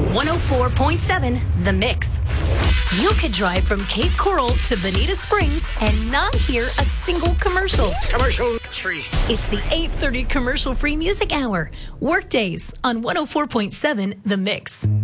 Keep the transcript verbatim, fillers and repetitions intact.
one oh four point seven The Mix. You could drive from Cape Coral to Bonita Springs and not hear a single commercial. Commercial free. It's the eight thirty commercial-free music hour. Workdays on one oh four point seven The Mix.